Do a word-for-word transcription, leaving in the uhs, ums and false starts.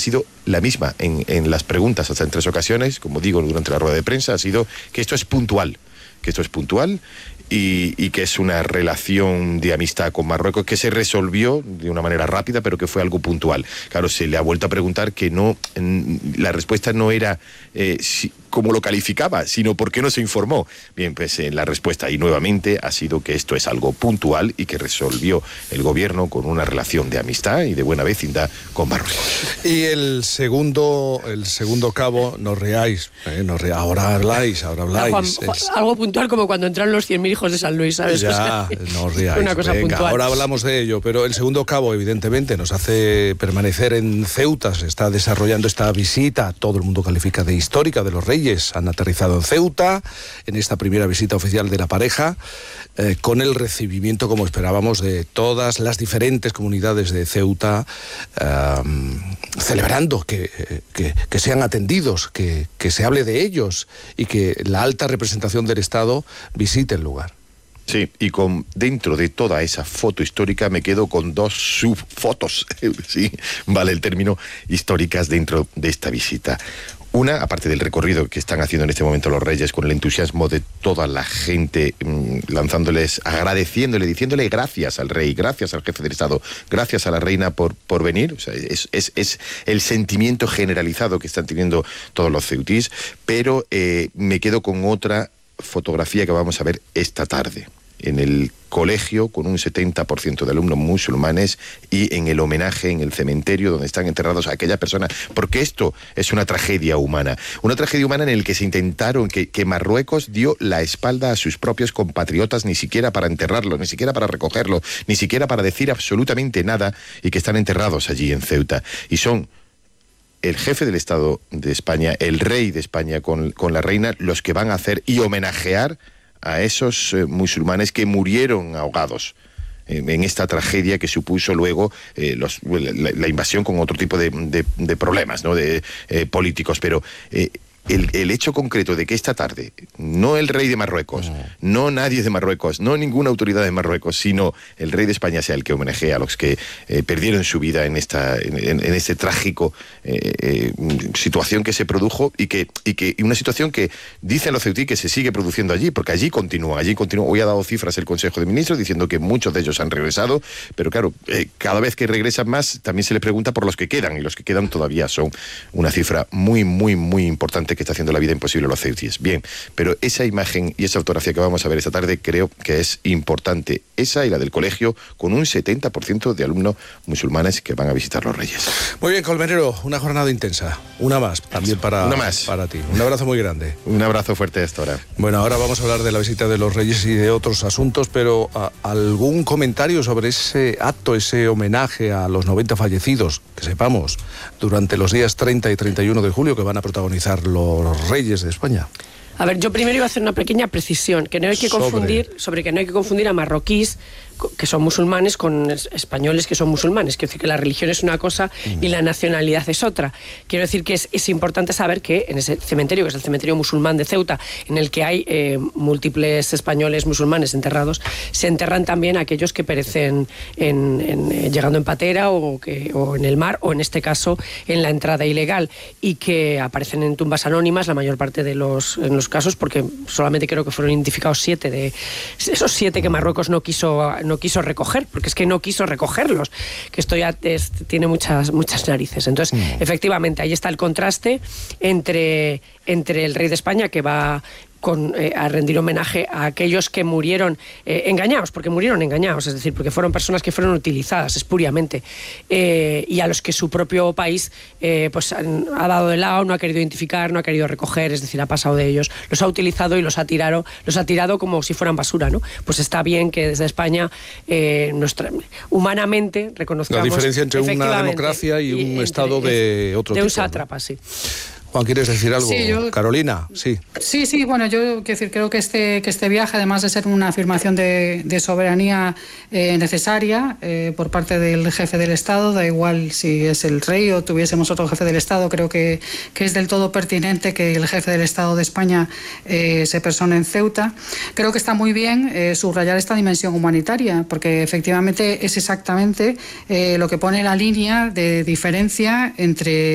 sido la misma en, en las preguntas, hasta en tres ocasiones, como digo durante la rueda de prensa, ha sido que esto es puntual, que esto es puntual y, y que es una relación de amistad con Marruecos que se resolvió de una manera rápida, pero que fue algo puntual. Claro, se le ha vuelto a preguntar que no, la respuesta no era eh, si, cómo lo calificaba, sino por qué no se informó. Bien, pues eh, la respuesta, y nuevamente, ha sido que esto es algo puntual y que resolvió el gobierno con una relación de amistad y de buena vecindad con Marruecos. Y el segundo, el segundo cabo, no reáis, eh, no re, ahora habláis, ahora habláis. Juan, Juan, es... Algo puntual como cuando entraron los cien mil hijos de San Luis, ¿sabes? Ya, o sea, no reáis. Una cosa Venga, puntual. ahora hablamos de ello, pero el segundo cabo, evidentemente, nos hace permanecer en Ceuta. Se está desarrollando esta visita, todo el mundo califica de histórica, de los Reyes. Han aterrizado en Ceuta, en esta primera visita oficial de la pareja, eh, con el recibimiento, como esperábamos, de todas las diferentes comunidades de Ceuta, eh, celebrando que, que, que sean atendidos, que, que se hable de ellos y que la alta representación del Estado visite el lugar. Sí, y con dentro de toda esa foto histórica me quedo con dos subfotos, sí, vale el término, históricas dentro de esta visita. Una, aparte del recorrido que están haciendo en este momento los Reyes, con el entusiasmo de toda la gente, mmm, lanzándoles, agradeciéndole, diciéndole gracias al rey, gracias al jefe del Estado, gracias a la reina por, por venir. O sea, es, es, es el sentimiento generalizado que están teniendo todos los ceutís, pero eh, me quedo con otra fotografía que vamos a ver esta tarde en el colegio, con un setenta por ciento de alumnos musulmanes, y en el homenaje en el cementerio donde están enterrados a aquella persona, porque esto es una tragedia humana, una tragedia humana en el que se intentaron, que, que Marruecos dio la espalda a sus propios compatriotas, ni siquiera para enterrarlos, ni siquiera para recogerlos, ni siquiera para decir absolutamente nada, y que están enterrados allí en Ceuta, y son el jefe del Estado de España, el rey de España con, con la reina, los que van a hacer y homenajear a esos eh, musulmanes que murieron ahogados eh, en esta tragedia que supuso luego eh, los, la, la invasión con otro tipo de, de, de problemas, ¿no? de eh, políticos, pero eh, el, el hecho concreto de que esta tarde, no el rey de Marruecos, no, no nadie de Marruecos, no ninguna autoridad de Marruecos, sino el rey de España sea el que homenajea a los que eh, perdieron su vida en esta en, en este trágico eh, eh, situación que se produjo y que, y que y una situación que dicen los ceutíes que se sigue produciendo allí, porque allí continúa, allí continúa. Hoy ha dado cifras el Consejo de Ministros diciendo que muchos de ellos han regresado, pero claro, eh, cada vez que regresan más, también se le pregunta por los que quedan, y los que quedan todavía son una cifra muy, muy, muy importante que está haciendo la vida imposible a los ceutíes. Bien, pero esa imagen y esa fotografía que vamos a ver esta tarde creo que es importante. Esa y la del colegio, con un setenta por ciento de alumnos musulmanes que van a visitar los Reyes. Muy bien, Colmenero, una jornada intensa. Una más, también para, una más. para ti. Un abrazo muy grande. Un abrazo fuerte a esta hora. Bueno, ahora vamos a hablar de la visita de los Reyes y de otros asuntos, pero a, ¿algún comentario sobre ese acto, ese homenaje a los noventa fallecidos, que sepamos, durante los días treinta y treinta y uno de julio, que van a protagonizar los Reyes de España? A ver, yo primero iba a hacer una pequeña precisión, que no hay que confundir, sobre, sobre que no hay que confundir a marroquíes que son musulmanes con españoles que son musulmanes. Quiero decir que la religión es una cosa y la nacionalidad es otra. Quiero decir que es, es importante saber que en ese cementerio, que es el cementerio musulmán de Ceuta, en el que hay eh, múltiples españoles musulmanes enterrados, se enterran también aquellos que perecen en, en, eh, llegando en patera o, que, o en el mar, o en este caso en la entrada ilegal, y que aparecen en tumbas anónimas la mayor parte de los, en los casos, porque solamente creo que fueron identificados siete de esos siete que Marruecos no quiso no quiso recoger, porque es que no quiso recogerlos, que esto ya es, tiene muchas muchas narices. Entonces, mm. efectivamente, ahí está el contraste entre, entre el rey de España, que va con, eh, a rendir homenaje a aquellos que murieron eh, engañados, porque murieron engañados, es decir, porque fueron personas que fueron utilizadas espuriamente, eh, y a los que su propio país eh, pues han, ha dado de lado, no ha querido identificar, no ha querido recoger, es decir, ha pasado de ellos, los ha utilizado y los ha tirado, los ha tirado como si fueran basura, ¿no? Pues está bien que desde España eh, nuestra, humanamente reconozcamos la diferencia entre una democracia y un y, estado entre, de otro de tipo, un sátrapa, ¿no? Sí. Juan, ¿quieres decir algo? Sí, yo, Carolina, sí. Sí, sí, bueno, yo quiero decir, creo que este, que este viaje, además de ser una afirmación de, de soberanía eh, necesaria eh, por parte del jefe del Estado, da igual si es el rey o tuviésemos otro jefe del Estado, creo que, que es del todo pertinente que el jefe del Estado de España eh, se persone en Ceuta. Creo que está muy bien eh, subrayar esta dimensión humanitaria, porque efectivamente es exactamente eh, lo que pone la línea de diferencia entre